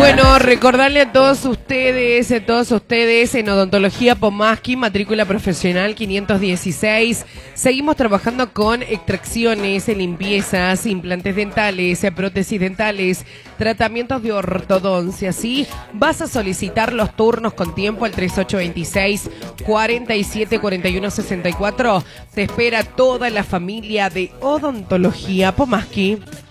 Bueno, recordarle a todos ustedes, en Odontología Pomaski, matrícula profesional 516. Seguimos trabajando con extracciones, limpiezas, implantes dentales, prótesis dentales, tratamientos de ortodoncia, ¿sí? Vas a solicitar los turnos con tiempo al 3826 47 41 64. Te espera toda la familia de Odontología Pomaski.